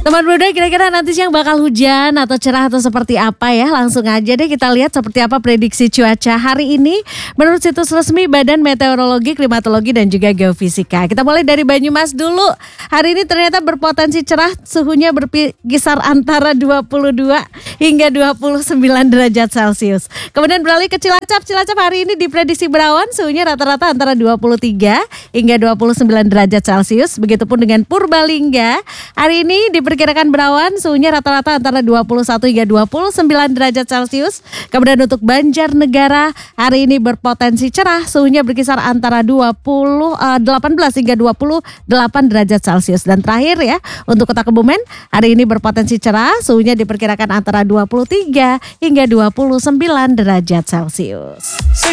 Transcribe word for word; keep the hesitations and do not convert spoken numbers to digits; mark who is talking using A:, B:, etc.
A: Teman muda, kira-kira nanti siang bakal hujan atau cerah atau seperti apa ya? Langsung aja deh kita lihat seperti apa prediksi cuaca hari ini menurut situs resmi Badan Meteorologi, Klimatologi dan juga Geofisika. Kita mulai dari Banyumas dulu. Hari ini ternyata berpotensi cerah, suhunya berkisar antara dua puluh dua hingga dua puluh sembilan derajat Celcius. Kemudian beralih ke Cilacap. Cilacap hari ini diprediksi berawan, suhunya rata-rata antara dua puluh tiga hingga dua puluh sembilan derajat Celcius. Begitupun dengan Purbalingga. Hari ini diperkirakan berawan, suhunya rata-rata antara dua puluh satu hingga dua puluh sembilan derajat Celcius. Kemudian untuk Banjarnegara, hari ini berpotensi cerah, suhunya berkisar antara dua puluh, delapan belas hingga dua puluh delapan derajat Celcius. Dan terakhir ya, untuk Kota Kebumen, hari ini berpotensi cerah, suhunya diperkirakan antara dua puluh tiga hingga dua puluh sembilan derajat Celcius.